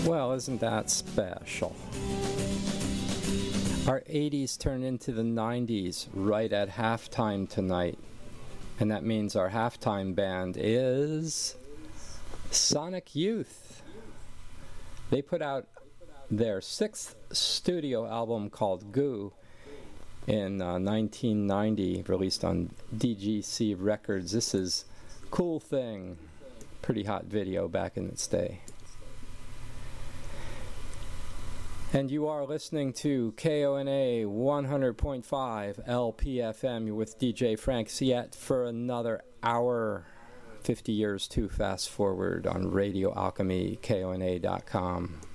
Well, isn't that special? Our 80s turned into the 90s right at halftime tonight. And that means our halftime band is Sonic Youth. They put out their 6th studio album called Goo in 1990, released on DGC Records. This is Cool Thing. Pretty hot video back in its day. And you are listening to KONA 100.5 LPFM. You're with DJ Frank Siet for another hour. 50 years too fast forward on Radio Alchemy, KONA.com.